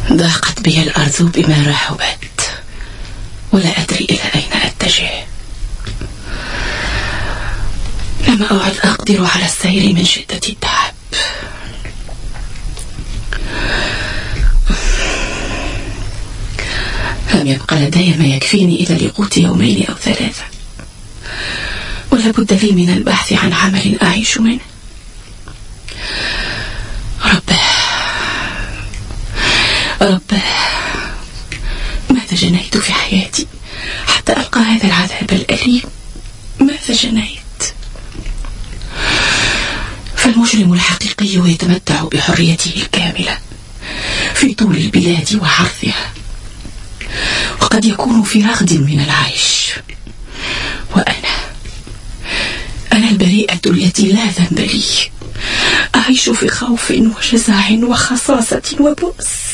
ضاقت بي الأرض بما رحبت، ولا أدري إلى أين أتجه. لم أعد أقدر على السير من شدة التعب. لم يبق لدي ما يكفيني إلا لقوت يومين أو 3، ولا بد لي من البحث عن عمل أعيش منه. رباه، ماذا جنيت في حياتي حتى ألقى هذا العذاب الأليم؟ ماذا جنيت؟ فالمجرم الحقيقي يتمتع بحريته الكاملة في طول البلاد وعرضها، وقد يكون في رغد من العيش، وأنا البريئة التي لا ذنب لي أعيش في خوف وجزع وخصاصة وبؤس.